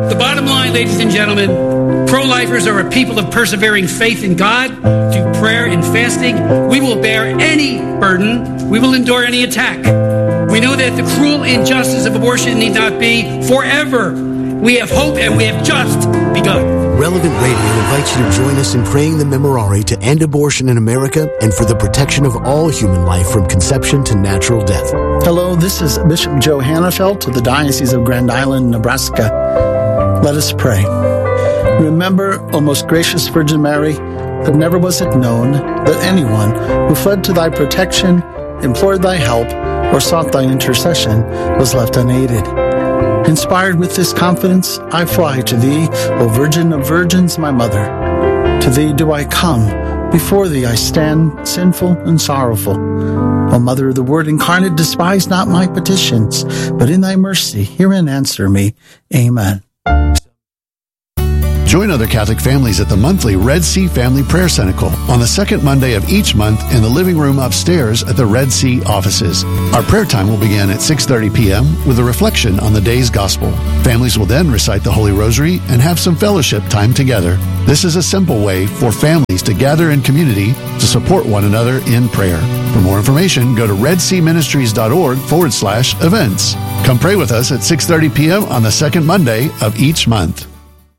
The bottom line, ladies and gentlemen, pro-lifers are a people of persevering faith in God, through prayer and fasting. We will bear any burden. We will endure any attack. We know that the cruel injustice of abortion need not be forever. We have hope, and we have just begun. Relevant Radio invites you to join us in praying the Memorare to end abortion in America and for the protection of all human life from conception to natural death. Hello, this is Bishop Joe Hannafelt of the Diocese of Grand Island, Nebraska. Let us pray. Remember, O most gracious Virgin Mary, that never was it known that anyone who fled to thy protection, implored thy help, or sought thy intercession was left unaided. Inspired with this confidence, I fly to thee, O Virgin of Virgins, my mother. To thee do I come, before thee I stand, sinful and sorrowful. O Mother of the Word incarnate, despise not my petitions, but in thy mercy hear and answer me. Amen. Join other Catholic families at the monthly Red Sea Family Prayer Cenacle on the second Monday of each month in the living room upstairs at the Red Sea offices. Our prayer time will begin at 6:30 p.m. with a reflection on the day's gospel. Families will then recite the Holy Rosary and have some fellowship time together. This is a simple way for families to gather in community to support one another in prayer. For more information, go to redseaministries.org/events. Come pray with us at 6:30 p.m. on the second Monday of each month.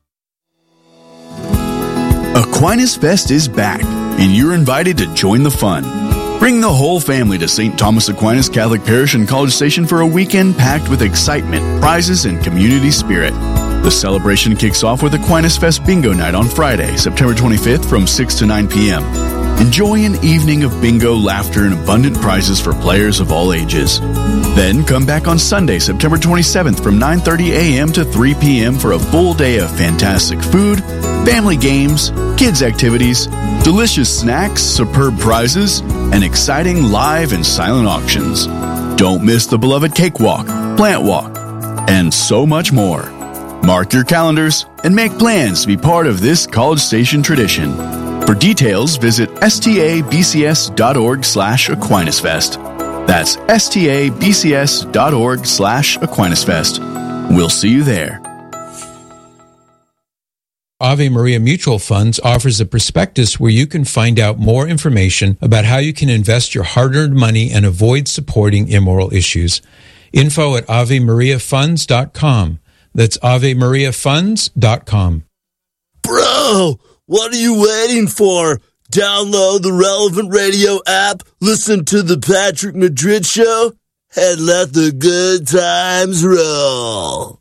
Aquinas Fest is back, and you're invited to join the fun. Bring the whole family to St. Thomas Aquinas Catholic Parish in College Station for a weekend packed with excitement, prizes, and community spirit. The celebration kicks off with Aquinas Fest Bingo Night on Friday, September 25th from 6 to 9 p.m. Enjoy an evening of bingo, laughter, and abundant prizes for players of all ages. Then come back on Sunday, September 27th from 9:30 a.m. to 3 p.m. for a full day of fantastic food, family games, kids' activities, delicious snacks, superb prizes, and exciting live and silent auctions. Don't miss the beloved cakewalk, plant walk, and so much more. Mark your calendars and make plans to be part of this College Station tradition. For details, visit stabcs.org/AquinasFest. That's stabcs.org/AquinasFest. We'll see you there. Ave Maria Mutual Funds offers a prospectus where you can find out more information about how you can invest your hard-earned money and avoid supporting immoral issues. Info at AveMariaFunds.com. That's AveMariaFunds.com. Bro, what are you waiting for? Download the Relevant Radio app, listen to the Patrick Madrid Show, and let the good times roll.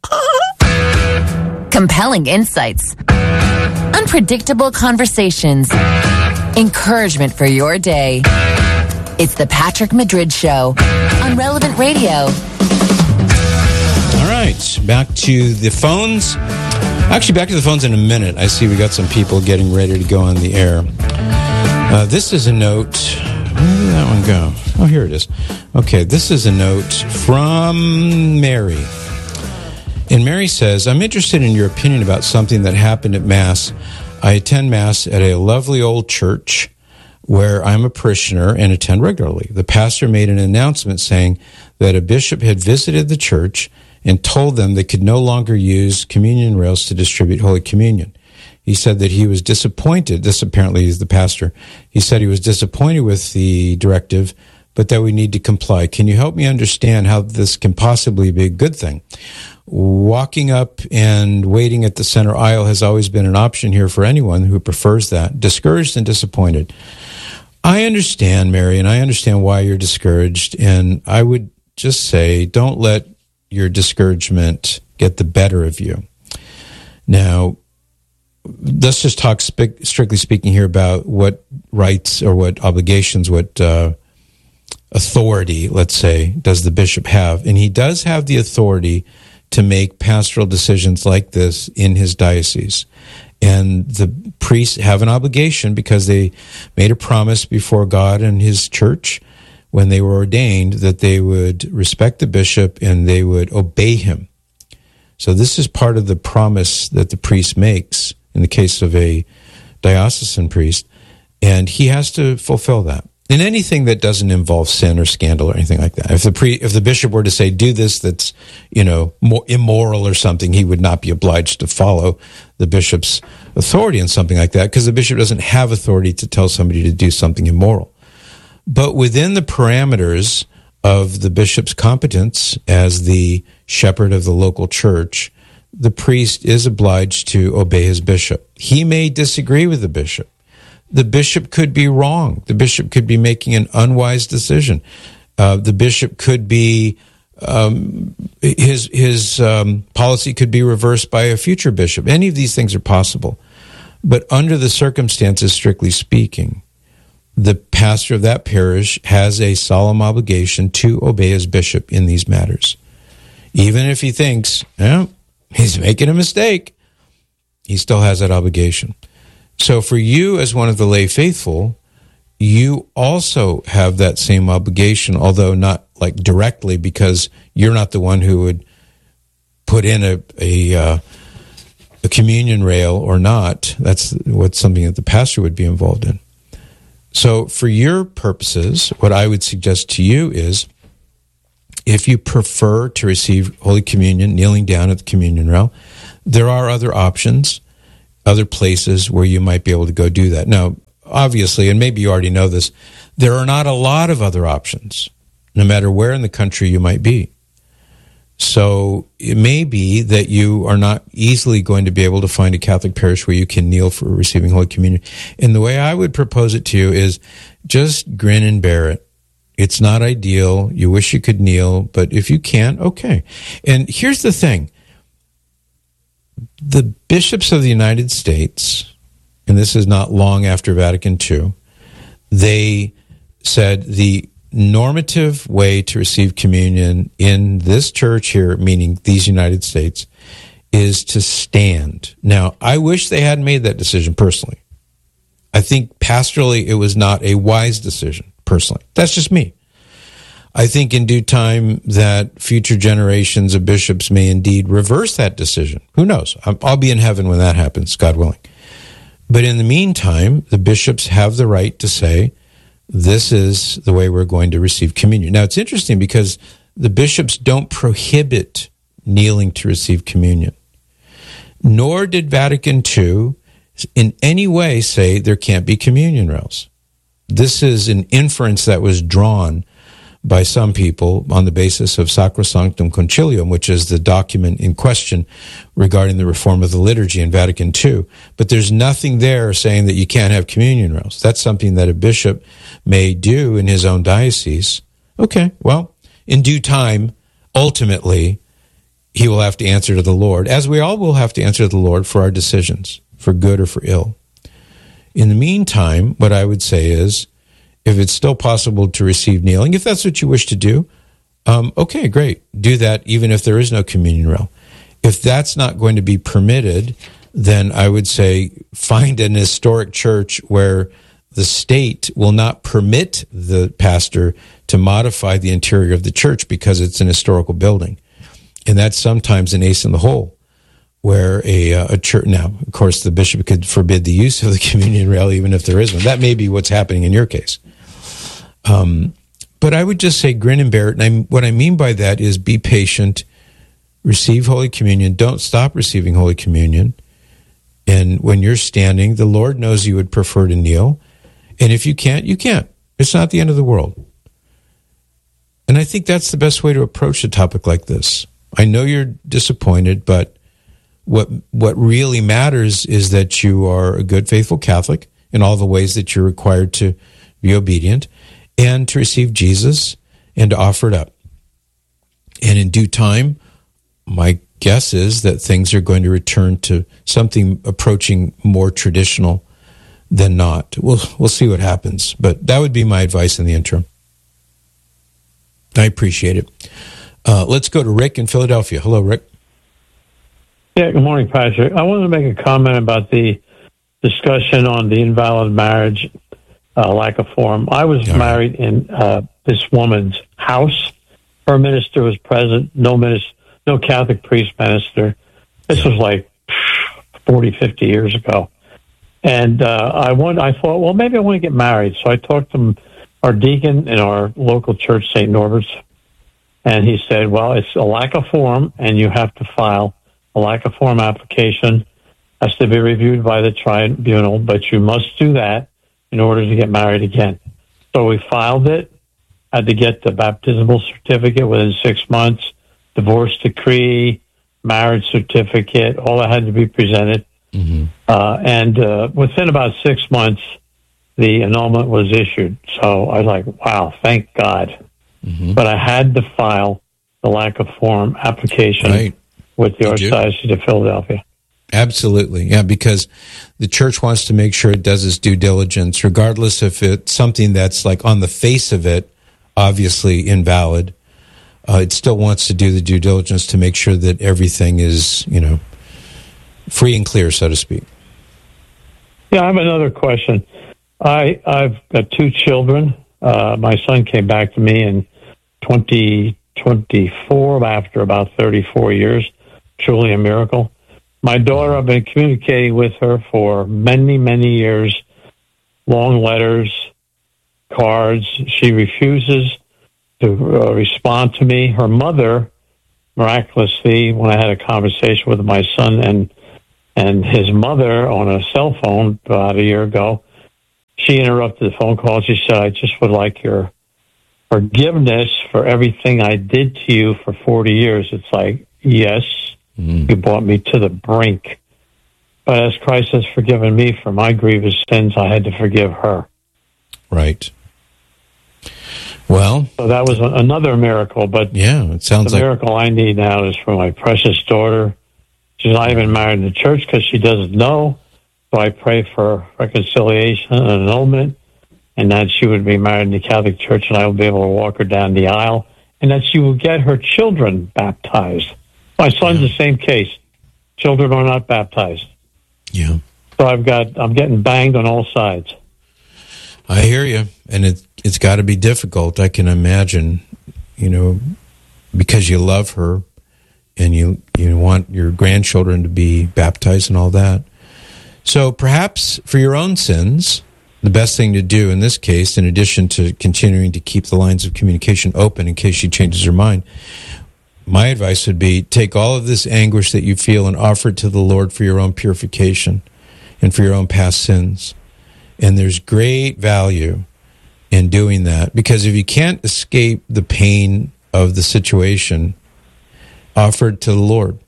Compelling insights, unpredictable conversations, encouragement for your day. It's the Patrick Madrid Show on Relevant Radio. All right, back to the phones. Actually, back to the phones in a minute. I see we got some people getting ready to go on the air. This is a note. Where did that one go? Oh, here it is. Okay, this is a note from Mary. And Mary says, I'm interested in your opinion about something that happened at Mass. I attend Mass at a lovely old church where I'm a parishioner and attend regularly. The pastor made an announcement saying that a bishop had visited the church and told them they could no longer use communion rails to distribute Holy Communion. He said that he was disappointed. This apparently is the pastor. He said he was disappointed with the directive, but that we need to comply. Can you help me understand how this can possibly be a good thing? Walking up and waiting at the center aisle has always been an option here for anyone who prefers that. Discouraged and disappointed. I understand, Mary, and I understand why you're discouraged. And I would just say, don't let your discouragement get the better of you. Now, let's just talk strictly speaking here about what rights or what obligations, what authority, let's say, does the bishop have. And he does have the authority to make pastoral decisions like this in his diocese. And the priests have an obligation because they made a promise before God and his church when they were ordained that they would respect the bishop and they would obey him. So this is part of the promise that the priest makes in the case of a diocesan priest, and he has to fulfill that. in anything that doesn't involve sin or scandal or anything like that. If the bishop were to say, do this that's, more immoral or something, he would not be obliged to follow the bishop's authority in something like that, because the bishop doesn't have authority to tell somebody to do something immoral. But within the parameters of the bishop's competence as the shepherd of the local church, the priest is obliged to obey his bishop. He may disagree with the bishop. The bishop could be wrong. The bishop could be making an unwise decision. The bishop could be his policy could be reversed by a future bishop. Any of these things are possible. But under the circumstances, strictly speaking, the pastor of that parish has a solemn obligation to obey his bishop in these matters. Even if he thinks, he's making a mistake, he still has that obligation. So for you as one of the lay faithful, you also have that same obligation, although not like directly, because you're not the one who would put in a communion rail or not. That's something that the pastor would be involved in. So for your purposes, what I would suggest to you is, if you prefer to receive Holy Communion kneeling down at the communion rail, there are other options, other places where you might be able to go do that. Now, obviously, and maybe you already know this, there are not a lot of other options, no matter where in the country you might be. So it may be that you are not easily going to be able to find a Catholic parish where you can kneel for receiving Holy Communion. And the way I would propose it to you is just grin and bear it. It's not ideal. You wish you could kneel, but if you can't, okay. And here's the thing. The bishops of the United States, and this is not long after Vatican II, they said the normative way to receive communion in this church here, meaning these United States, is to stand. Now, I wish they hadn't made that decision personally. I think pastorally it was not a wise decision, personally. That's just me. I think in due time that future generations of bishops may indeed reverse that decision. Who knows? I'll be in heaven when that happens, God willing. But in the meantime, the bishops have the right to say, this is the way we're going to receive communion. Now, it's interesting because the bishops don't prohibit kneeling to receive communion. Nor did Vatican II in any way say there can't be communion rails. This is an inference that was drawn by some people on the basis of Sacrosanctum Concilium, which is the document in question regarding the reform of the liturgy in Vatican II. But there's nothing there saying that you can't have communion rails. That's something that a bishop may do in his own diocese. Okay, well, in due time, ultimately, he will have to answer to the Lord, as we all will have to answer to the Lord for our decisions, for good or for ill. In the meantime, what I would say is, if it's still possible to receive kneeling, if that's what you wish to do, okay, great. Do that even if there is no communion rail. If that's not going to be permitted, then I would say find an historic church where the state will not permit the pastor to modify the interior of the church because it's an historical building. And that's sometimes an ace in the hole, where a church, now, of course, the bishop could forbid the use of the communion rail even if there is one. That may be what's happening in your case. But I would just say grin and bear it. And what I mean by that is be patient, receive Holy Communion, don't stop receiving Holy Communion. And when you're standing, the Lord knows you would prefer to kneel. And if you can't, you can't. It's not the end of the world. And I think that's the best way to approach a topic like this. I know you're disappointed, but what really matters is that you are a good, faithful Catholic in all the ways that you're required to be obedient, and to receive Jesus and to offer it up. And in due time, my guess is that things are going to return to something approaching more traditional than not. We'll see what happens, but that would be my advice in the interim. I appreciate it. Let's go to Rick in Philadelphia. Hello, Rick. Yeah, good morning, Patrick. I wanted to make a comment about the discussion on the invalid marriage lack of form. I was married in this woman's house. Her minister was present. No Catholic priest minister. This was like 40, 50 years ago. And I thought, well, maybe I want to get married. So I talked to deacon in our local church, St. Norbert's, and he said, well, it's a lack of form, and you have to file a lack of form application. Has to be reviewed by the tribunal, but you must do that in order to get married again. So we filed it, had to get the baptismal certificate within 6 months, divorce decree, marriage certificate, all that had to be presented. Mm-hmm. And within about 6 months, the annulment was issued. So I was like, wow, thank God. Mm-hmm. But I had to file the lack of form application with the Archdiocese of Philadelphia. Absolutely. Yeah, because the church wants to make sure it does its due diligence, regardless if it's something that's like on the face of it, obviously invalid. It still wants to do the due diligence to make sure that everything is, free and clear, so to speak. Yeah, I have another question. I've got 2 children. My son came back to me in 2024 after about 34 years. Truly a miracle. My daughter, I've been communicating with her for many, many years. Long letters, cards. She refuses to respond to me. Her mother, miraculously, when I had a conversation with my son and his mother on a cell phone about a year ago, she interrupted the phone call. She said, I just would like your forgiveness for everything I did to you for 40 years. It's like, yes, you brought me to the brink. But as Christ has forgiven me for my grievous sins, I had to forgive her. Right. Well, so that was another miracle. But yeah, it sounds the miracle I need now is for my precious daughter. She's not even married in the church because she doesn't know. So I pray for reconciliation and annulment, and that she would be married in the Catholic Church, and I will be able to walk her down the aisle, and that she will get her children baptized. My son's the same case. Children are not baptized. Yeah. So I'm getting banged on all sides. I hear you, and it's got to be difficult. I can imagine, because you love her, and you want your grandchildren to be baptized and all that. So perhaps for your own sins, the best thing to do in this case, in addition to continuing to keep the lines of communication open in case she changes her mind, my advice would be take all of this anguish that you feel and offer it to the Lord for your own purification and for your own past sins. And there's great value in doing that, because if you can't escape the pain of the situation, offer it to the Lord,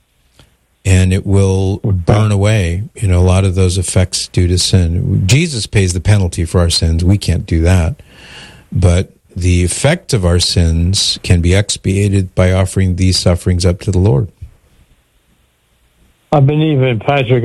and it will burn away, a lot of those effects due to sin. Jesus pays the penalty for our sins. We can't do that. But the effect of our sins can be expiated by offering these sufferings up to the Lord. I've been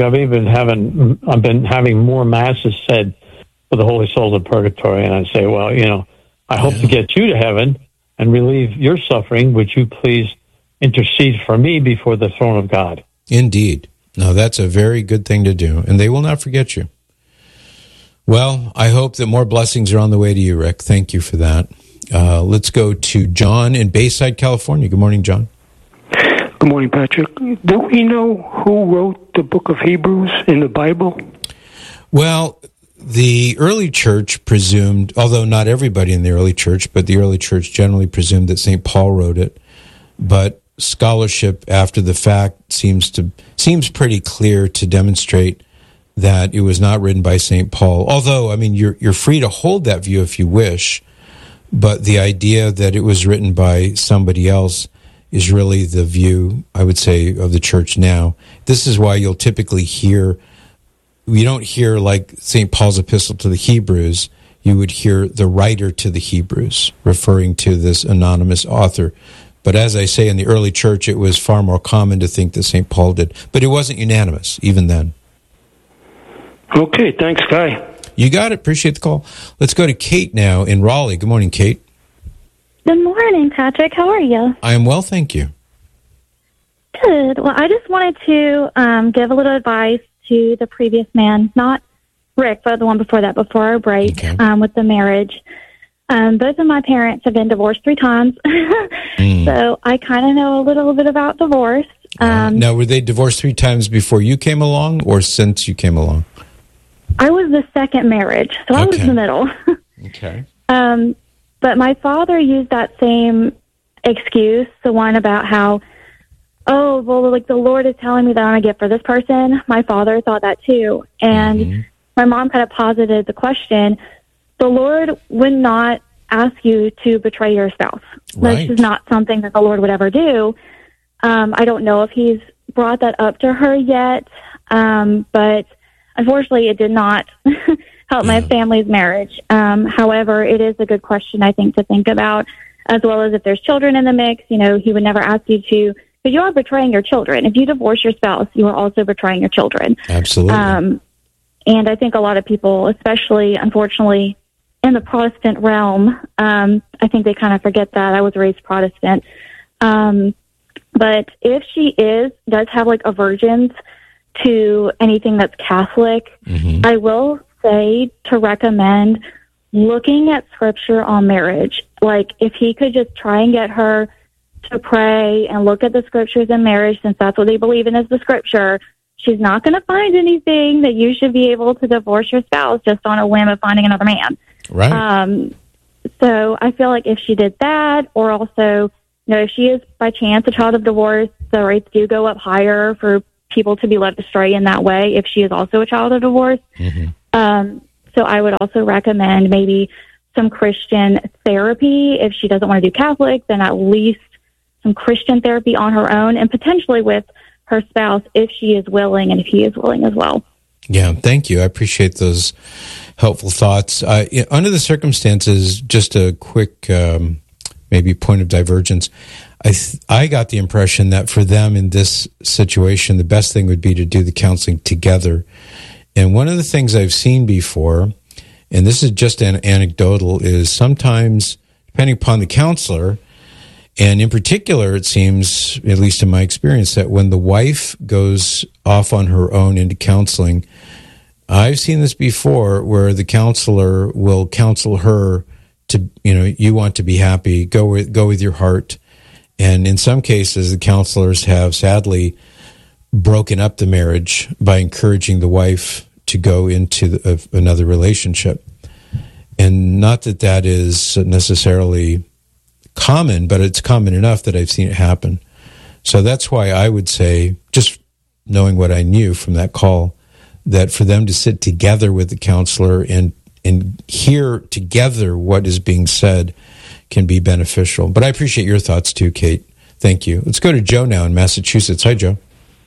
having more masses said for the holy souls of purgatory, and I say, well, I hope to get you to heaven and relieve your suffering. Would you please intercede for me before the throne of God? Indeed. No, that's a very good thing to do, and they will not forget you. Well, I hope that more blessings are on the way to you, Rick. Thank you for that. Let's go to John in Bayside, California. Good morning, John. Good morning, Patrick. Do we know who wrote the book of Hebrews in the Bible? Well, the early church presumed, although not everybody in the early church, but the early church generally presumed that St. Paul wrote it. But scholarship after the fact seems pretty clear to demonstrate that it was not written by St. Paul. Although, you're free to hold that view if you wish, but the idea that it was written by somebody else is really the view, I would say, of the church now. This is why you'll typically you don't hear like St. Paul's epistle to the Hebrews, you would hear the writer to the Hebrews, referring to this anonymous author. But as I say, in the early church, it was far more common to think that St. Paul did. But it wasn't unanimous, even then. Okay, thanks, Guy. You got it. Appreciate the call. Let's go to Kate now in Raleigh. Good morning, Kate. Good morning, Patrick. How are you? I am well, thank you. Good. Well, I just wanted to give a little advice to the previous man, not Rick, but the one before that, before our break, with the marriage. Both of my parents have been divorced 3 times, so I kind of know a little bit about divorce. Now, were they divorced 3 times before you came along or since you came along? I was the second marriage, so I was in the middle. Okay. But my father used that same excuse, the one about how, oh, well, like the Lord is telling me that I'm going to get for this person. My father thought that too. And my mom kind of posited the question, the Lord would not ask you to betray your spouse. Right. This is not something that the Lord would ever do. I don't know if he's brought that up to her yet, but unfortunately it did not help my family's marriage. However, it is a good question, I think, to think about, as well as if there's children in the mix. You know, he would never ask you to, but you are betraying your children. If you divorce your spouse, you are also betraying your children. Absolutely. And I think a lot of people, especially, unfortunately, in the Protestant realm, I think they kind of forget that. I was raised Protestant. But if she does have like aversions to anything that's Catholic, I will say to recommend looking at scripture on marriage. Like if he could just try and get her to pray and look at the scriptures in marriage, since that's what they believe in is the scripture, she's not going to find anything that you should be able to divorce your spouse just on a whim of finding another man. Right. So I feel like if she did that, or also, you know, if she is by chance a child of divorce, the rates do go up higher for people to be led astray in that way if she is also a child of divorce. So I would also recommend maybe some Christian therapy. If she doesn't want to do Catholic, then at least some Christian therapy on her own, and potentially with her spouse if she is willing and if he is willing as well. Yeah, thank you. I appreciate those helpful thoughts. Under the circumstances, just a quick maybe point of divergence, I got the impression that for them in this situation, the best thing would be to do the counseling together. And one of the things I've seen before, and this is just an anecdotal, is sometimes, depending upon the counselor, and in particular, it seems, at least in my experience, that when the wife goes off on her own into counseling, I've seen this before where the counselor will counsel her to, you know, you want to be happy, go with your heart. And in some cases, the counselors have sadly broken up the marriage by encouraging the wife to go into another relationship. And not that that is necessarily common, but it's common enough that I've seen it happen. So that's why I would say, just knowing what I knew from that call, that for them to sit together with the counselor and hear together what is being said can be beneficial. But I appreciate your thoughts too, Kate. Thank you. Let's go to Joe now in Massachusetts. Hi, Joe.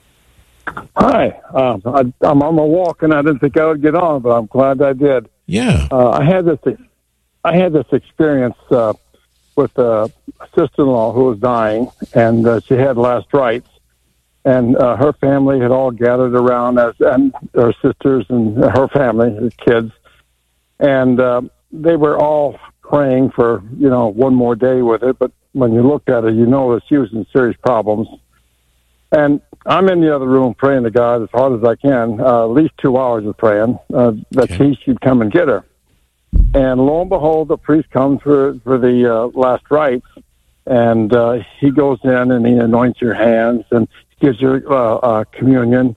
Hi. I'm on my walk, and I didn't think I would get on, but I'm glad I did. Yeah. I had this experience with a sister-in-law who was dying, and she had last rites, and her family had all gathered around, and her sisters and her family, her kids, and they were all praying for, one more day with her. But when you looked at her, you know that she was in serious problems. And I'm in the other room praying to God as hard as I can, at least 2 hours of praying, that he should come and get her. And lo and behold, the priest comes for the last rites, and he goes in and he anoints your hands and gives you communion.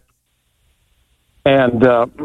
And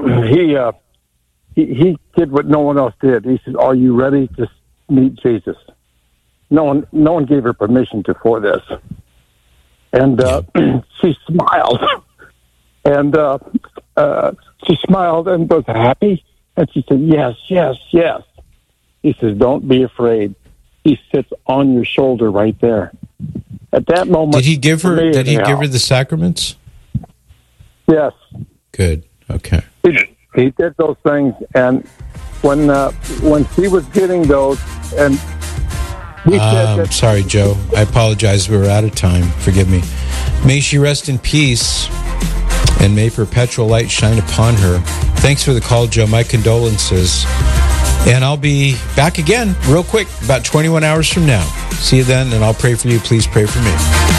he did what no one else did. He said, "Are you ready to meet Jesus?" No one gave her permission for this. And she smiled, and she smiled and was happy. And she said, "Yes, yes, yes." He says, "Don't be afraid." He sits on your shoulder right there. At that moment, did he give her the sacraments? Yes. Good. Okay. He did those things, and when she was getting those, and he said that, sorry, Joe. I apologize. We were out of time. Forgive me. May she rest in peace, and may perpetual light shine upon her. Thanks for the call, Joe. My condolences. And I'll be back again real quick, about 21 hours from now. See you then, and I'll pray for you. Please pray for me.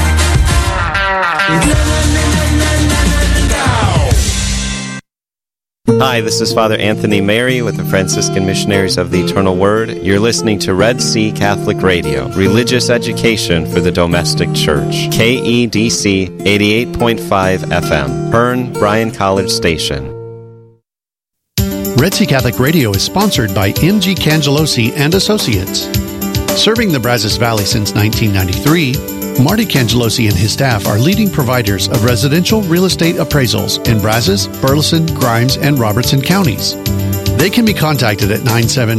Hi, this is Father Anthony Mary with the Franciscan Missionaries of the Eternal Word. You're listening to Red Sea Catholic Radio, religious education for the domestic church. KEDC 88.5 FM, Hearn, Bryan College Station. Red Sea Catholic Radio is sponsored by M.G. Cangelosi and Associates. Serving the Brazos Valley since 1993, Marty Cangelosi and his staff are leading providers of residential real estate appraisals in Brazos, Burleson, Grimes, and Robertson counties. They can be contacted at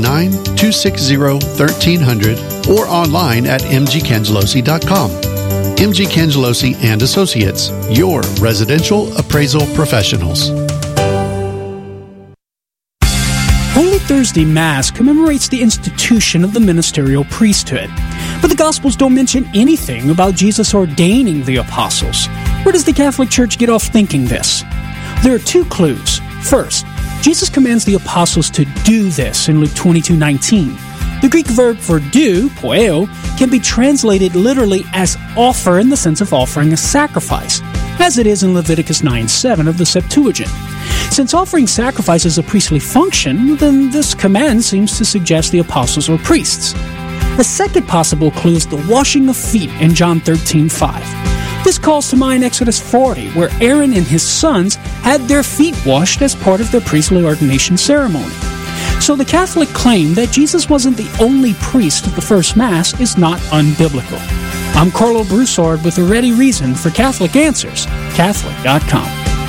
979-260-1300 or online at mgcangelosi.com. M.G. Cangelosi and Associates, your residential appraisal professionals. Holy Thursday Mass commemorates the institution of the ministerial priesthood, but the Gospels don't mention anything about Jesus ordaining the apostles. Where does the Catholic Church get off thinking this? There are two clues. First, Jesus commands the apostles to do this in Luke 22:19. The Greek verb for do, poeo, can be translated literally as offer in the sense of offering a sacrifice, as it is in Leviticus 9:7 of the Septuagint. Since offering sacrifice is a priestly function, then this command seems to suggest the apostles were priests. A second possible clue is the washing of feet in John 13:5. This calls to mind Exodus 40, where Aaron and his sons had their feet washed as part of their priestly ordination ceremony. So the Catholic claim that Jesus wasn't the only priest at the first Mass is not unbiblical. I'm Carlo Broussard with a ready reason for Catholic Answers, Catholic.com.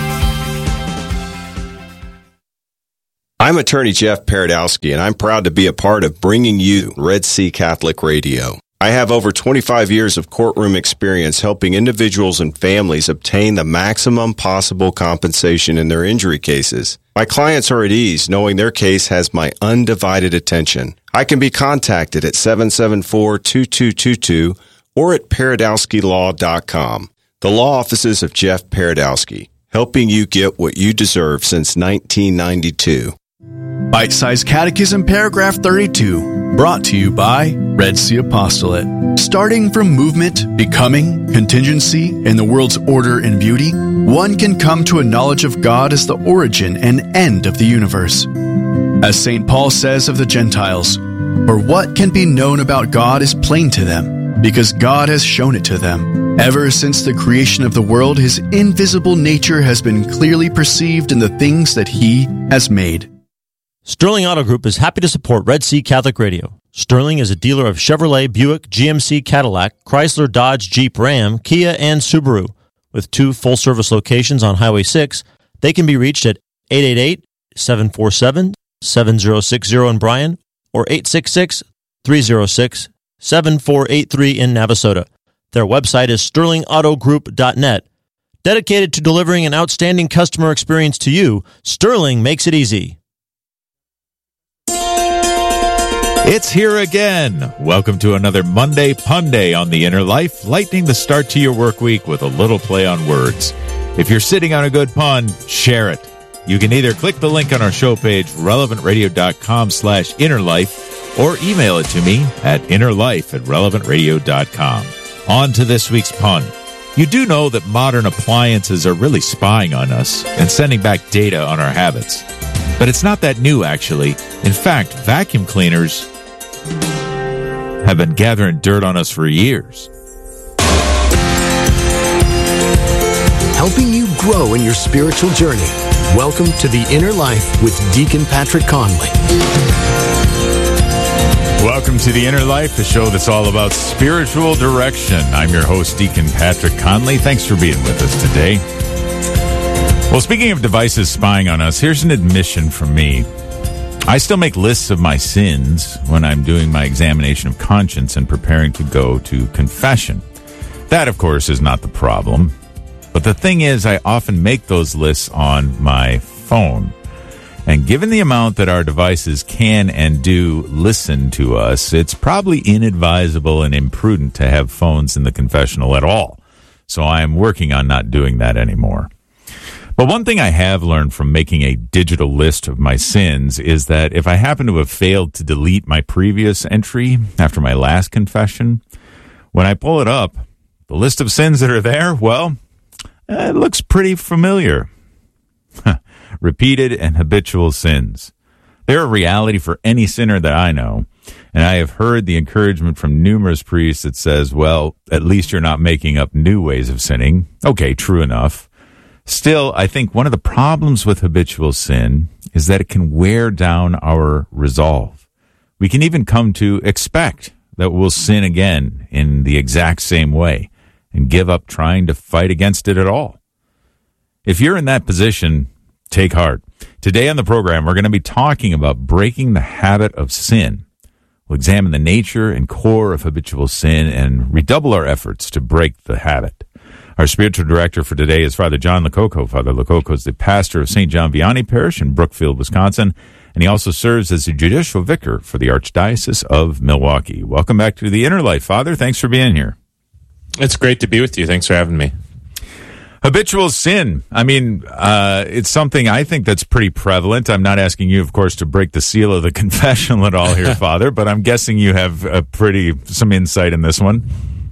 I'm attorney Jeff Paradowski, and I'm proud to be a part of bringing you Red Sea Catholic Radio. I have over 25 years of courtroom experience helping individuals and families obtain the maximum possible compensation in their injury cases. My clients are at ease knowing their case has my undivided attention. I can be contacted at 774-2222 or at paradowskilaw.com. The law offices of Jeff Paradowski, helping you get what you deserve since 1992. Bite-Sized Catechism, Paragraph 32, brought to you by Red Sea Apostolate. Starting from movement, becoming, contingency, and the world's order and beauty, one can come to a knowledge of God as the origin and end of the universe. As St. Paul says of the Gentiles, "For what can be known about God is plain to them, because God has shown it to them. Ever since the creation of the world, his invisible nature has been clearly perceived in the things that he has made." Sterling Auto Group is happy to support Red Sea Catholic Radio. Sterling is a dealer of Chevrolet, Buick, GMC, Cadillac, Chrysler, Dodge, Jeep, Ram, Kia, and Subaru. With 2 full-service locations on Highway 6, they can be reached at 888-747-7060 in Bryan or 866-306-7483 in Navasota. Their website is sterlingautogroup.net. Dedicated to delivering an outstanding customer experience to you, Sterling makes it easy. It's here again. Welcome to another Monday Punday on The Inner Life, lightening the start to your work week with a little play on words. If you're sitting on a good pun, share it. You can either click the link on our show page, relevantradio.com/innerlife, or email it to me at innerlife@relevantradio.com. On to this week's pun. You do know that modern appliances are really spying on us and sending back data on our habits. But it's not that new, actually. In fact, vacuum cleaners have been gathering dirt on us for years. Helping you grow in your spiritual journey. Welcome to The Inner Life with Deacon Patrick Conley. Welcome to The Inner Life, the show that's all about spiritual direction. I'm your host, Deacon Patrick Conley. Thanks for being with us today. Well, speaking of devices spying on us, here's an admission from me. I still make lists of my sins when I'm doing my examination of conscience and preparing to go to confession. That, of course, is not the problem. But the thing is, I often make those lists on my phone. And given the amount that our devices can and do listen to us, it's probably inadvisable and imprudent to have phones in the confessional at all. So I am working on not doing that anymore. But one thing I have learned from making a digital list of my sins is that if I happen to have failed to delete my previous entry after my last confession, when I pull it up, the list of sins that are there, well, it looks pretty familiar. Repeated and habitual sins. They're a reality for any sinner that I know, and I have heard the encouragement from numerous priests that says, well, at least you're not making up new ways of sinning. Okay, true enough. still, I think one of the problems with habitual sin is that it can wear down our resolve. We can even come to expect that we'll sin again in the exact same way and give up trying to fight against it at all. If you're in that position, take heart. Today on the program, we're going to be talking about breaking the habit of sin. We'll examine the nature and core of habitual sin and redouble our efforts to break the habit. Our spiritual director for today is Father John Lococo. Father Lococo is the pastor of St. John Vianney Parish in Brookfield, Wisconsin, and he also serves as the judicial vicar for the Archdiocese of Milwaukee. Welcome back to the Inner Life, Father. Thanks for being here. It's great to be with you. Thanks for having me. Habitual sin. I mean, it's something I think that's pretty prevalent. I'm not asking you, of course, to break the seal of the confessional at all here, Father, but I'm guessing you have some insight in this one.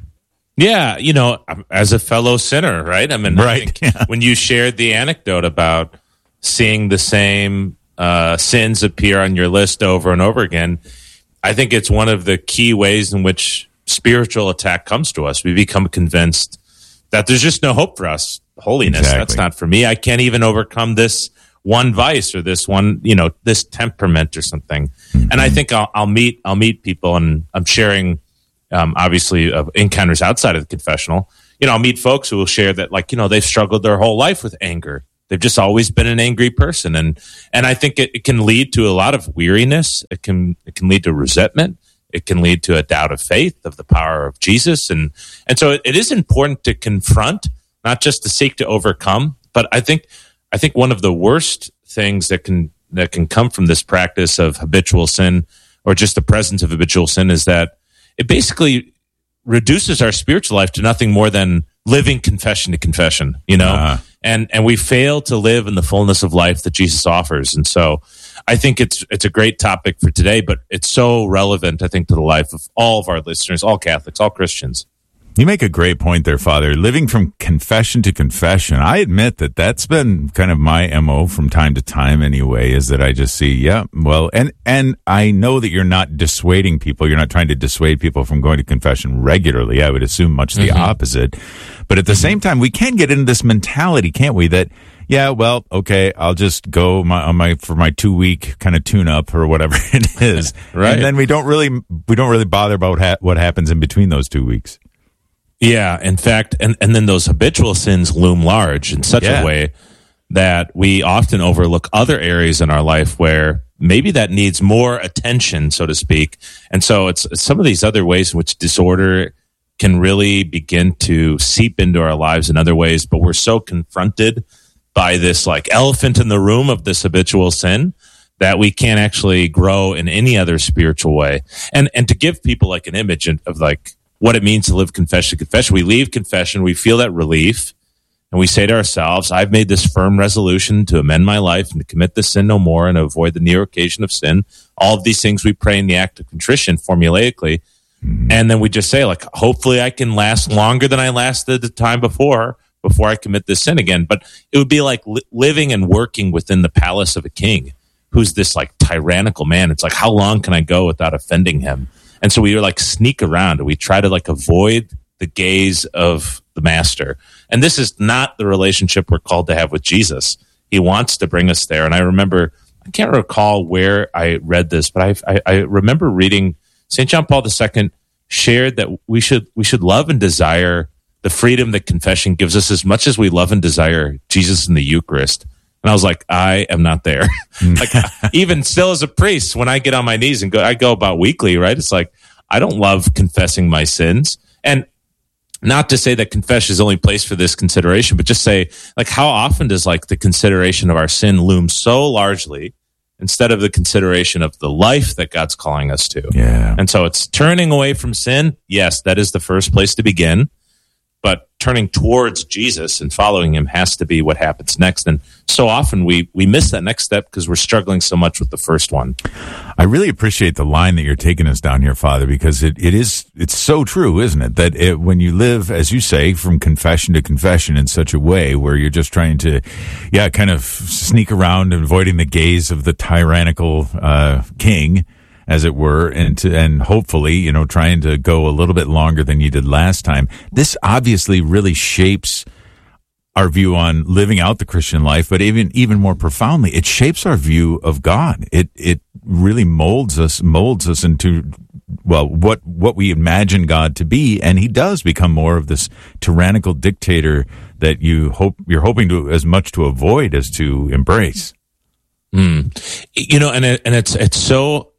Yeah, as a fellow sinner, right? I mean, right. I think when you shared the anecdote about seeing the same sins appear on your list over and over again, I think it's one of the key ways in which spiritual attack comes to us. We become convinced that there's just no hope for us. Holiness, exactly. That's not for me. I can't even overcome this one vice or this one, this temperament or something. Mm-hmm. And I think I'll meet people, and I'm sharing, obviously, encounters outside of the confessional. I'll meet folks who will share that, they've struggled their whole life with anger. They've just always been an angry person, and I think it can lead to a lot of weariness. It can lead to resentment. It can lead to a doubt of faith, of the power of Jesus, and so it is important to confront, not just to seek to overcome. But I think one of the worst things that can come from this practice of habitual sin, or just the presence of habitual sin, is that it basically reduces our spiritual life to nothing more than living confession to confession, and we fail to live in the fullness of life that Jesus offers. And so I think it's a great topic for today, but it's so relevant, I think, to the life of all of our listeners, all Catholics, all Christians. You make a great point there, Father. Living from confession to confession. I admit that that's been kind of my MO from time to time anyway, is that I just see, and I know that you're not dissuading people. You're not trying to dissuade people from going to confession regularly. I would assume much the opposite. But at the same time, we can get into this mentality, can't we, that, okay, I'll just go for my 2-week kind of tune-up or whatever it is. Right. And then we don't really bother about what happens in between those 2 weeks. Yeah, in fact, and then those habitual sins loom large in such a way that we often overlook other areas in our life where maybe that needs more attention, so to speak. And so it's some of these other ways in which disorder can really begin to seep into our lives in other ways, but we're so confronted by this elephant in the room of this habitual sin that we can't actually grow in any other spiritual way. And to give people an image of what it means to live confession to confession. We leave confession, we feel that relief, and we say to ourselves, I've made this firm resolution to amend my life and to commit this sin no more and avoid the near occasion of sin. All of these things we pray in the act of contrition formulaically. Mm-hmm. And then we just say, hopefully I can last longer than I lasted the time before I commit this sin again. But it would be like living and working within the palace of a king who's this tyrannical man. It's how long can I go without offending him? And so we sneak around and we try to avoid the gaze of the master. And this is not the relationship we're called to have with Jesus. He wants to bring us there. And I remember, I can't recall where I read this, but I remember reading St. John Paul II shared that we should love and desire the freedom that confession gives us as much as we love and desire Jesus in the Eucharist. And I was I am not there. Even still as a priest, when I get on my knees and I go about weekly, right? It's I don't love confessing my sins. And not to say that confession is the only place for this consideration, but just say, how often does the consideration of our sin loom so largely instead of the consideration of the life that God's calling us to? Yeah. And so it's turning away from sin. Yes, that is the first place to begin. But turning towards Jesus and following him has to be what happens next. And so often we miss that next step because we're struggling so much with the first one. I really appreciate the line that you're taking us down here, Father, because it's so true, isn't it? That when you live, as you say, from confession to confession in such a way where you're just trying to, kind of sneak around and avoiding the gaze of the tyrannical king, as it were, and hopefully, trying to go a little bit longer than you did last time. This obviously really shapes our view on living out the Christian life, but even more profoundly, it shapes our view of God. It really molds us into, well, what we imagine God to be, and he does become more of this tyrannical dictator that you're hoping to as much to avoid as to embrace. You know, and it's so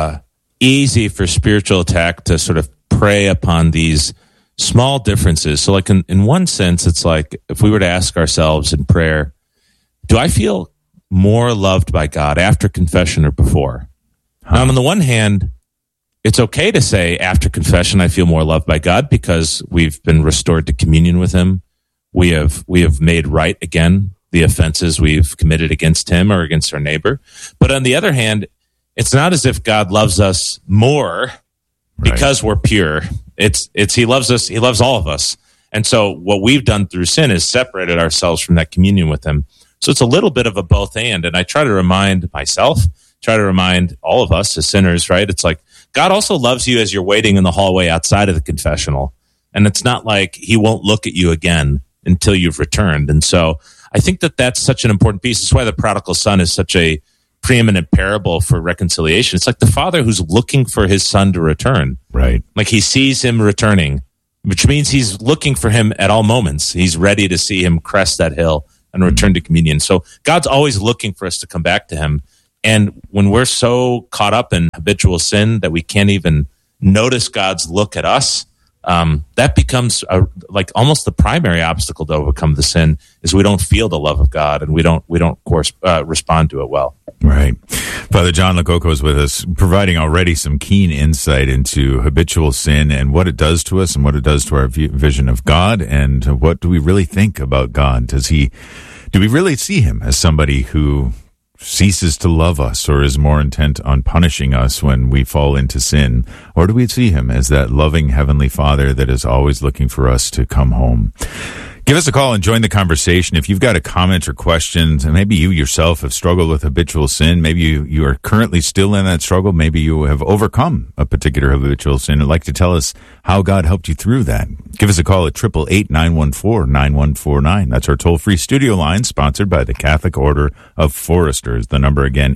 easy for spiritual attack to sort of prey upon these small differences. So, like in one sense, it's like if we were to ask ourselves in prayer, do I feel more loved by God after confession or before? Now, on the one hand, it's okay to say after confession I feel more loved by God because we've been restored to communion with him. We have made right again the offenses we've committed against him or against our neighbor. But on the other hand, it's not as if God loves us more because we're pure. It's he loves us, he loves all of us. And so what we've done through sin is separated ourselves from that communion with him. So it's a little bit of a both and I try to remind myself, try to remind all of us as sinners, right? It's like God also loves you as you're waiting in the hallway outside of the confessional. And it's not like he won't look at you again until you've returned. And so I think that that's such an important piece. That's why the prodigal son is such a preeminent parable for reconciliation. It's like the father who's looking for his son to return. Right. Like he sees him returning, which means he's looking for him at all moments. He's ready to see him crest that hill and return to communion. So God's always looking for us to come back to him. And when we're so caught up in habitual sin that we can't even notice God's look at us, that becomes like almost the primary obstacle to overcome the sin is we don't feel the love of God and we don't of course respond to it well. Right. Father John Lococo is with us, providing already some keen insight into habitual sin and what it does to us and what it does to our vision of God, and what do we really think about God? Do we really see him as somebody who ceases to love us or is more intent on punishing us when we fall into sin? Or do we see him as that loving Heavenly Father that is always looking for us to come home? Give us a call and join the conversation. If you've got a comment or questions, and maybe you yourself have struggled with habitual sin, maybe you are currently still in that struggle, maybe you have overcome a particular habitual sin and like to tell us how God helped you through that. Give us a call at 888-914-9149. That's our toll-free studio line, sponsored by the Catholic Order of Foresters. The number again,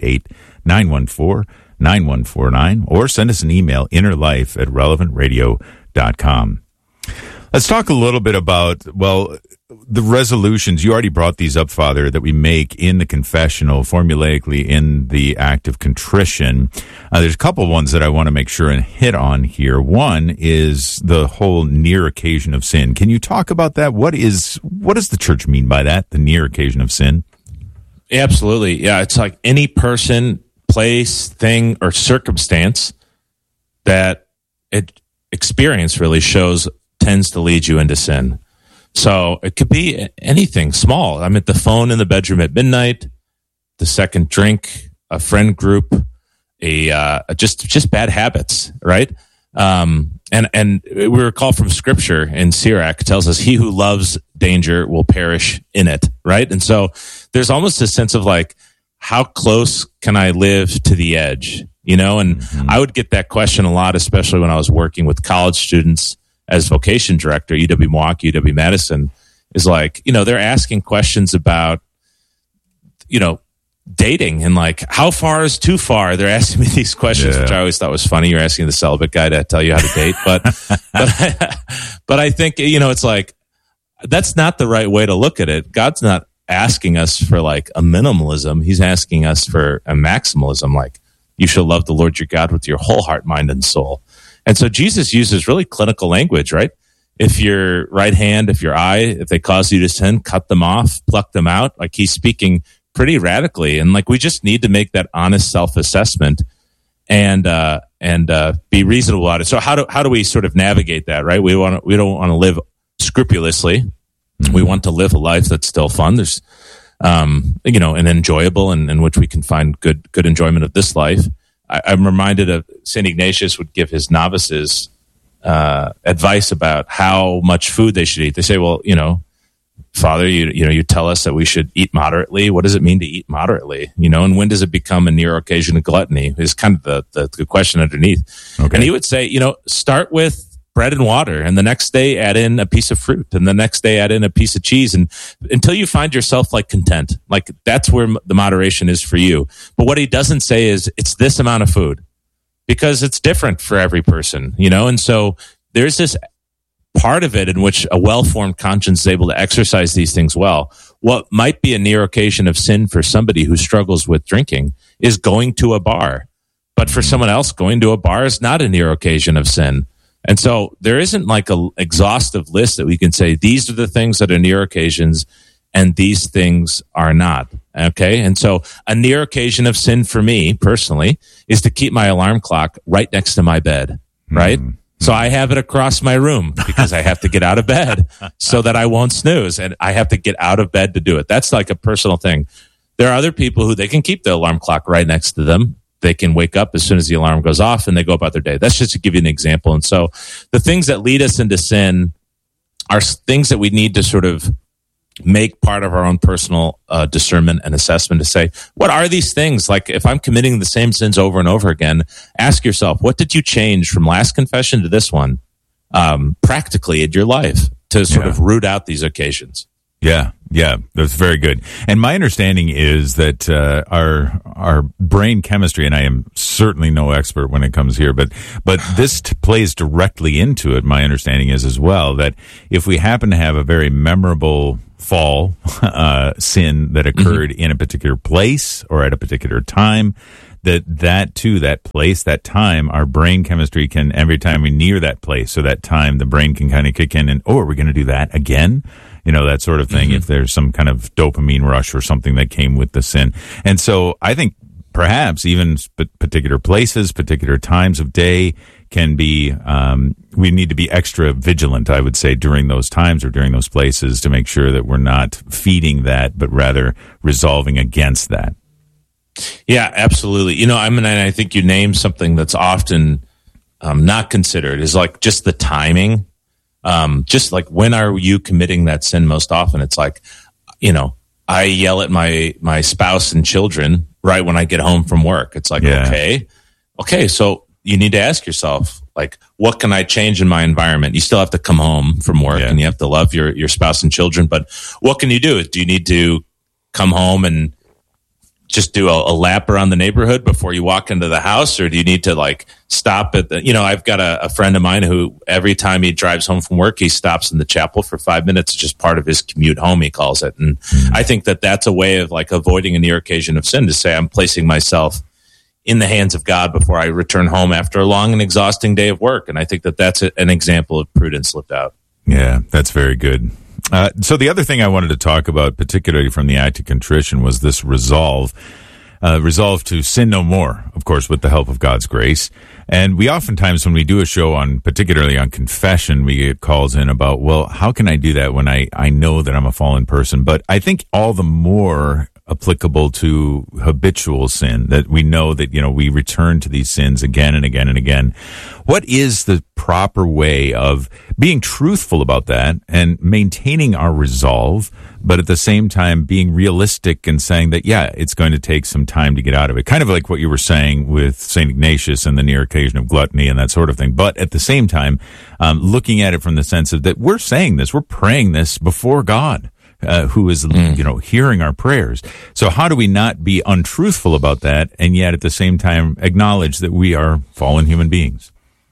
888-914-9149, or send us an email, innerlife@relevantradio.com. Let's talk a little bit about, well, the resolutions. You already brought these up, Father, that we make in the confessional, formulaically in the act of contrition. There's a couple ones that I want to make sure and hit on here. One is the whole near occasion of sin. Can you talk about that? What does the church mean by that, the near occasion of sin? Absolutely. Yeah, it's like any person, place, thing, or circumstance that experience really tends to lead you into sin. So it could be anything small. I'm at the phone in the bedroom at midnight, the second drink, a friend group, just bad habits, right? And we recall from Scripture in Sirach tells us, "He who loves danger will perish in it," right? And so there's almost a sense of like, how close can I live to the edge? You know, and I would get that question a lot, especially when I was working with college students as vocation director, UW-Milwaukee, UW-Madison, is like, you know, they're asking questions about, you know, dating and like, how far is too far? They're asking me these questions, which I always thought was funny. You're asking the celibate guy to tell you how to date. But I think, you know, it's like, that's not the right way to look at it. God's not asking us for like a minimalism. He's asking us for a maximalism. Like, you shall love the Lord your God with your whole heart, mind, and soul. And so Jesus uses really clinical language, right? If your right hand, if your eye, if they cause you to sin, cut them off, pluck them out. Like, he's speaking pretty radically. And like, we just need to make that honest self-assessment and be reasonable about it. So how do we sort of navigate that, right? We don't want to live scrupulously. We want to live a life that's still fun. There's, you know, and enjoyable, and in which we can find good enjoyment of this life. I'm reminded of St. Ignatius would give his novices advice about how much food they should eat. They say, well, you know, Father, you tell us that we should eat moderately. What does it mean to eat moderately? You know, and when does it become a near occasion of gluttony? Is kind of the question underneath. Okay. And he would say, you know, start with bread and water, and the next day add in a piece of fruit, and the next day add in a piece of cheese, and until you find yourself like content. Like that's where the moderation is for you. But what he doesn't say is it's this amount of food, because it's different for every person, and so there's this part of it in which a well-formed conscience is able to exercise these things well. What might be a near occasion of sin for somebody who struggles with drinking is going to a bar. But for someone else, going to a bar is not a near occasion of sin. And so there isn't like an exhaustive list that we can say, these are the things that are near occasions and these things are not. Okay. And so a near occasion of sin for me personally is to keep my alarm clock right next to my bed. Right. Mm-hmm. So I have it across my room because I have to get out of bed so that I won't snooze, and I have to get out of bed to do it. That's like a personal thing. There are other people who they can keep the alarm clock right next to them. They can wake up as soon as the alarm goes off and they go about their day. That's just to give you an example. And so the things that lead us into sin are things that we need to sort of make part of our own personal discernment and assessment to say, what are these things? Like if I'm committing the same sins over and over again, ask yourself, what did you change from last confession to this one practically in your life to sort of root out these occasions? Yeah, that's very good. And my understanding is that our brain chemistry, and I am certainly no expert when it comes here, but this plays directly into it. My understanding is as well that if we happen to have a very memorable fall sin that occurred in a particular place or at a particular time, that place, that time, our brain chemistry can, every time we near that place or that time, the brain can kind of kick in and, are we going to do that again? That sort of thing, if there's some kind of dopamine rush or something that came with the sin. And so I think perhaps even particular places, particular times of day can be, we need to be extra vigilant, I would say, during those times or during those places to make sure that we're not feeding that, but rather resolving against that. Yeah, absolutely. I think you named something that's often not considered is like just the timing. Just like when are you committing that sin most often? It's like, I yell at my spouse and children right when I get home from work. It's like, okay. So you need to ask yourself, like, what can I change in my environment? You still have to come home from work and you have to love your spouse and children, but what can you do? Do you need to come home and just do a lap around the neighborhood before you walk into the house? Or do you need to like stop at I've got a friend of mine who every time he drives home from work, he stops in the chapel for 5 minutes. It's just part of his commute home, he calls it. And I think that that's a way of like avoiding a near occasion of sin, to say I'm placing myself in the hands of God before I return home after a long and exhausting day of work. And I think that that's an example of prudence lived out. Yeah, that's very good. So the other thing I wanted to talk about, particularly from the act of contrition, was this resolve to sin no more, of course, with the help of God's grace. And we oftentimes, when we do a show particularly on confession, we get calls in about, well, how can I do that when I know that I'm a fallen person? But I think all the more applicable to habitual sin, that we know that, we return to these sins again and again and again. What is the proper way of being truthful about that and maintaining our resolve, but at the same time being realistic and saying that, it's going to take some time to get out of it? Kind of like what you were saying with St. Ignatius and the near occasion of gluttony and that sort of thing. But at the same time, looking at it from the sense of that we're saying this, we're praying this before God. Who is, hearing our prayers. So how do we not be untruthful about that and yet at the same time acknowledge that we are fallen human beings?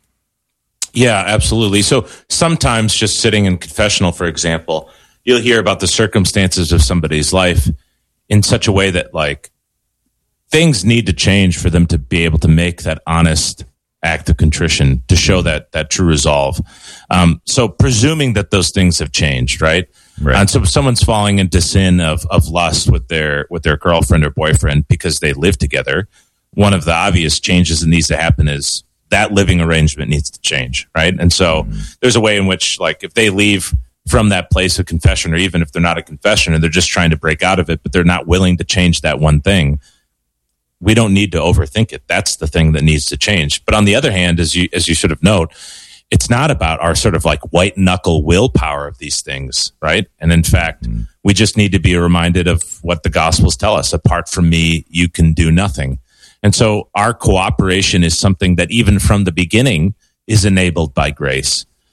Yeah, absolutely. So sometimes just sitting in confessional, for example, you'll hear about the circumstances of somebody's life in such a way that like things need to change for them to be able to make that honest act of contrition to show that true resolve. So presuming that those things have changed, right? And so if someone's falling into sin of lust with their girlfriend or boyfriend because they live together, one of the obvious changes that needs to happen is that living arrangement needs to change, right? And so there's a way in which, like, if they leave from that place of confession, or even if they're not a confession and they're just trying to break out of it, but they're not willing to change that one thing, we don't need to overthink it. That's the thing that needs to change. But on the other hand, as you sort of note, it's not about our sort of like white knuckle willpower of these things, right? And in fact, we just need to be reminded of what the Gospels tell us. Apart from me, you can do nothing. And so our cooperation is something that even from the beginning is enabled by grace.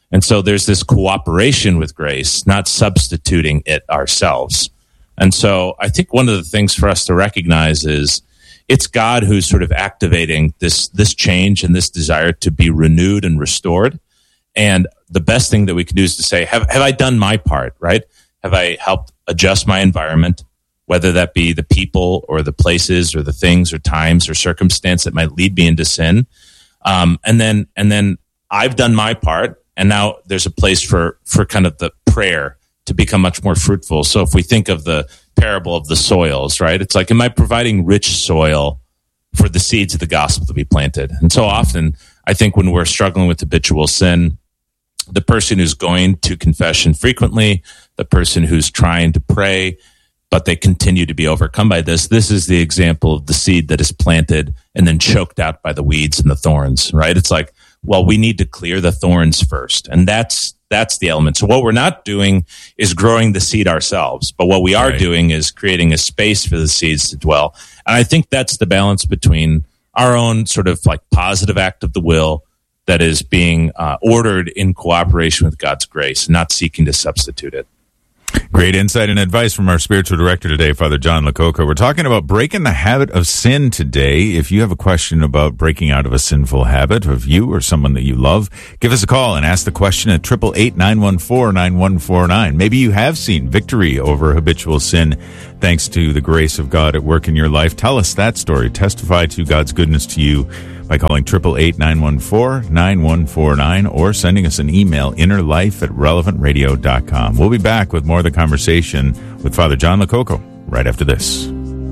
And so there's this cooperation with grace, not substituting it ourselves. And so I think one of the things for us to recognize is it's God who's sort of activating this change and this desire to be renewed and restored. And the best thing that we can do is to say, have I done my part, right? Have I helped adjust my environment, whether that be the people or the places or the things or times or circumstance that might lead me into sin? And then I've done my part, and now there's a place for kind of the prayer to become much more fruitful. So if we think of the parable of the soils, right? It's like, am I providing rich soil for the seeds of the gospel to be planted? And so often, I think when we're struggling with habitual sin, the person who's going to confession frequently, the person who's trying to pray, but they continue to be overcome by this is the example of the seed that is planted and then choked out by the weeds and the thorns, right? It's like, well, we need to clear the thorns first. And that's the element. So what we're not doing is growing the seed ourselves, but what we are doing is creating a space for the seeds to dwell. And I think that's the balance between our own sort of like positive act of the will that is being ordered in cooperation with God's grace, not seeking to substitute it. Great insight and advice from our spiritual director today, Father John Lococo. We're talking about breaking the habit of sin today. If you have a question about breaking out of a sinful habit of you or someone that you love, give us a call and ask the question at 888-914-9149. Maybe you have seen victory over habitual sin thanks to the grace of God at work in your life. Tell us that story. Testify to God's goodness to you by calling 888-914-9149 or sending us an email, innerlife@relevantradio.com. We'll be back with more of the conversation with Father John Lococo right after this.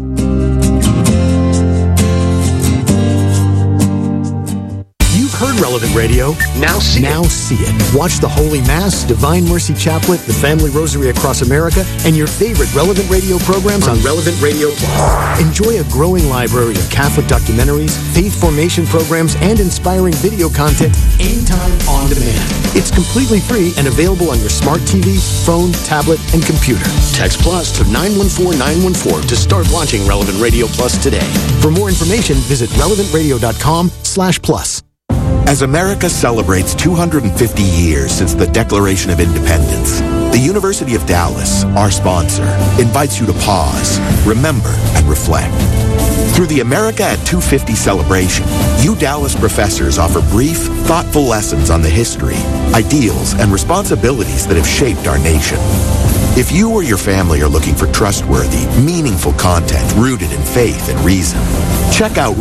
Heard Relevant Radio. Now see it. Watch the Holy Mass, Divine Mercy Chaplet, the Family Rosary Across America, and your favorite Relevant Radio programs on Relevant Radio Plus. Enjoy a growing library of Catholic documentaries, faith formation programs, and inspiring video content anytime on demand. It's completely free and available on your smart TV, phone, tablet, and computer. Text Plus to 914-914 to start watching Relevant Radio Plus today. For more information, visit relevantradio.com/plus. As America celebrates 250 years since the Declaration of Independence, the University of Dallas, our sponsor, invites you to pause, remember, and reflect. Through the America at 250 celebration, you Dallas professors offer brief, thoughtful lessons on the history, ideals, and responsibilities that have shaped our nation. If you or your family are looking for trustworthy, meaningful content rooted in faith and reason, check out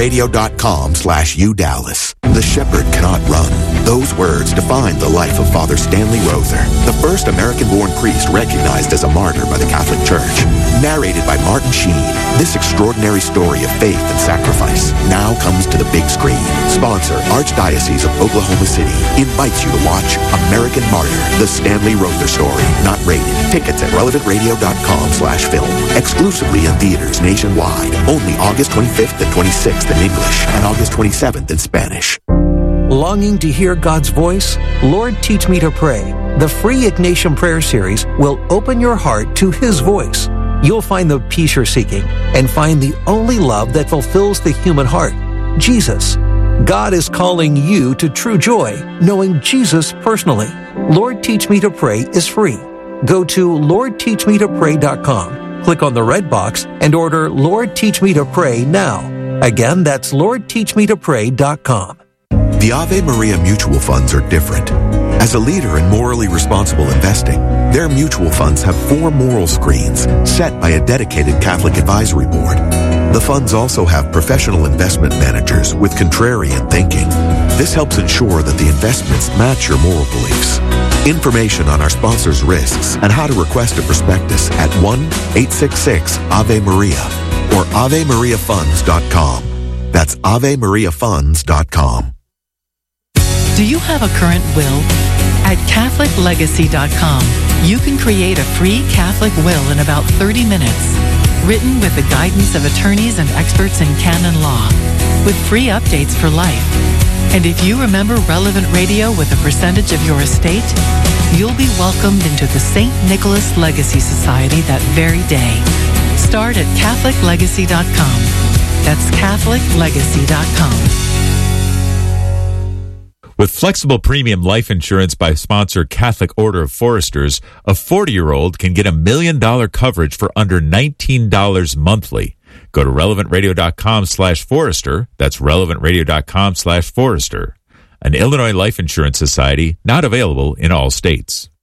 relevantradio.com/udallas. The shepherd cannot run. Those words define the life of Father Stanley Rother, the first American-born priest recognized as a martyr by the Catholic Church. Narrated by Martin Sheen, this extraordinary story of faith and sacrifice now comes to the big screen. Sponsor, Archdiocese of Oklahoma City, invites you to watch American Martyr, the Stanley Rother story, not rated. Tickets at relevantradio.com/film. Exclusively in theaters nationwide. Only August 25th and 26th in English and August 27th in Spanish. Longing to hear God's voice? Lord, Teach Me to Pray. The free Ignatian Prayer Series will open your heart to His voice. You'll find the peace you're seeking and find the only love that fulfills the human heart, Jesus. God is calling you to true joy, knowing Jesus personally. Lord, Teach Me to Pray is free. Go to LordTeachMeToPray.com, click on the red box, and order Lord, Teach Me to Pray now. Again, that's LordTeachMeToPray.com. The Ave Maria mutual funds are different. As a leader in morally responsible investing, their mutual funds have 4 moral screens set by a dedicated Catholic advisory board. The funds also have professional investment managers with contrarian thinking. This helps ensure that the investments match your moral beliefs. Information on our sponsors' risks and how to request a prospectus at 1-866-AVE-MARIA or AveMariaFunds.com. That's AveMariaFunds.com. Do you have a current will? At CatholicLegacy.com, you can create a free Catholic will in about 30 minutes, written with the guidance of attorneys and experts in canon law, with free updates for life. And if you remember Relevant Radio with a percentage of your estate, you'll be welcomed into the St. Nicholas Legacy Society that very day. Start at CatholicLegacy.com. That's CatholicLegacy.com. With flexible premium life insurance by sponsor Catholic Order of Foresters, a 40-year-old can get $1 million coverage for under $19 monthly. Go to relevantradio.com/Forester. That's relevantradio.com/Forester. An Illinois Life Insurance Society, not available in all states.